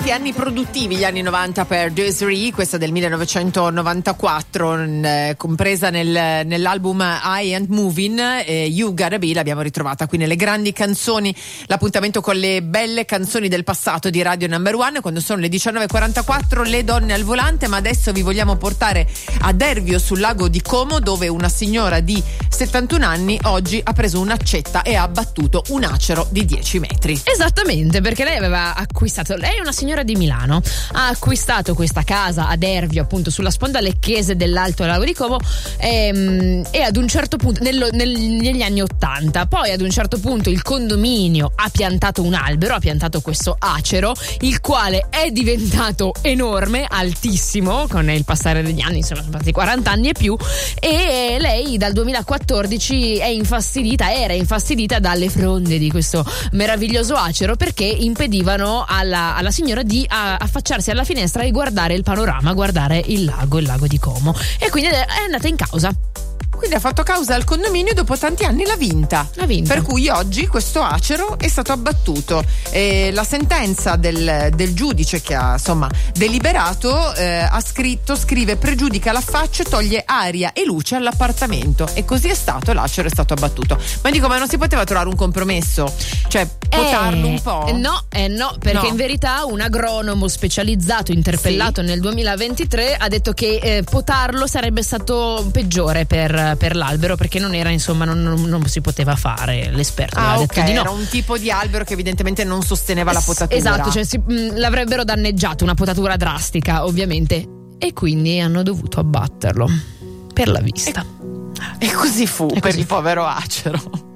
stati anni produttivi gli anni 90 per Desiree, questa del 1994, compresa nell'album I Ain't Moving. You Gotta Be l'abbiamo ritrovata qui nelle grandi canzoni, l'appuntamento con le belle canzoni del passato di Radio Number One, quando sono le 19.44, le donne al volante. Ma adesso vi vogliamo portare a Dervio sul lago di Como, dove una signora di 71 anni oggi ha preso un'accetta e ha abbattuto un acero di 10 metri. Esattamente, perché lei aveva acquistato, lei è una signora di Milano, ha acquistato questa casa a Dervio, appunto sulla sponda lecchese dell'Alto Lago di Como, e ad un certo punto negli anni 80, poi ad un certo punto il condominio ha piantato un albero, ha piantato questo acero, il quale è diventato enorme, altissimo con il passare degli anni, insomma sono passati 40 anni e più, e lei dal 2014 era infastidita dalle fronde di questo meraviglioso acero, perché impedivano alla signora di affacciarsi alla finestra e guardare il panorama, guardare il lago di Como, e quindi è andata in causa. Quindi ha fatto causa al condominio, dopo tanti anni l'ha vinta. Per cui oggi questo acero è stato abbattuto. La sentenza del giudice che ha deliberato scrive: pregiudica l'affaccio, toglie aria e luce all'appartamento. E così è stato, l'acero è stato abbattuto. Ma dico, ma non si poteva trovare un compromesso? Cioè, potarlo un po'? No, perché in verità un agronomo specializzato interpellato nel 2023 ha detto che potarlo sarebbe stato peggiore per l'albero, perché non era, non si poteva fare. L'esperto ha detto di no. Era un tipo di albero che evidentemente non sosteneva la potatura. Esatto, cioè l'avrebbero danneggiato, una potatura drastica ovviamente, e quindi hanno dovuto abbatterlo per la vista. E così fu per il povero acero.